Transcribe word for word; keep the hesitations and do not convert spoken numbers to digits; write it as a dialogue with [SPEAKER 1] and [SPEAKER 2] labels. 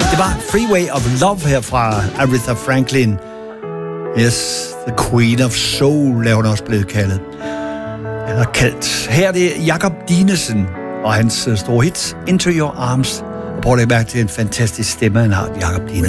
[SPEAKER 1] Det var Freeway of Love her fra Aretha Franklin. Yes, the Queen of Soul er hun også blevet kaldet. Eller kaldt. Her er det Jakob Dinesen og hans store hit Into Your Arms. Og prøv at lægge mærke til en fantastisk stemme, han har, Jakob Dinesen.